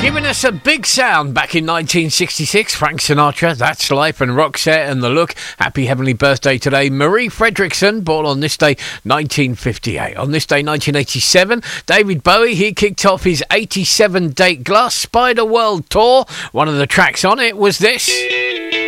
Giving us a big sound back in 1966, Frank Sinatra, That's Life, and Roxette and The Look. Happy heavenly birthday today, Marie Fredriksson, born on this day, 1958. On this day, 1987, David Bowie, he kicked off his 87-date Glass Spider World Tour. One of the tracks on it was this.